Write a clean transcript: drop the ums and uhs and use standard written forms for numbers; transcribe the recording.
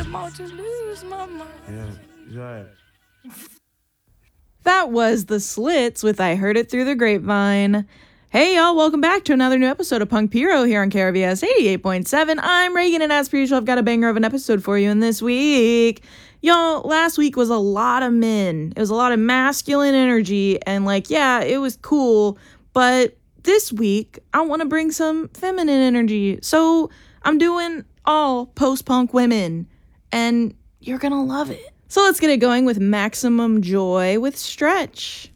about to lose my mind. Yeah, right. That was The Slits with I Heard It Through the Grapevine. Hey y'all, welcome back to another new episode of Punk Piro here on KRVS 88.7. I'm Reagan, and as per usual, I've got a banger of an episode for you. And this week, y'all, last week was a lot of men. It was a lot of masculine energy, and yeah, it was cool. But this week, I want to bring some feminine energy. So I'm doing all post-punk women, and you're gonna love it. So let's get it going with Maximum Joy with Stretch.